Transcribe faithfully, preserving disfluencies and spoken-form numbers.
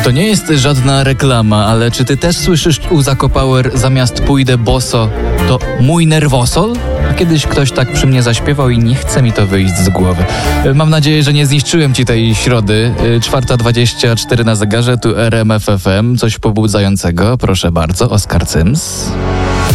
To nie jest żadna reklama, ale czy ty też słyszysz u Zakopower zamiast pójdę boso, to mój nerwosol? A kiedyś ktoś tak przy mnie zaśpiewał i nie chce mi to wyjść z głowy. Mam nadzieję, że nie zniszczyłem ci tej środy. czwarta dwadzieścia cztery na zegarze, tu R M F F M. Coś pobudzającego, proszę bardzo, Oskar Cyms.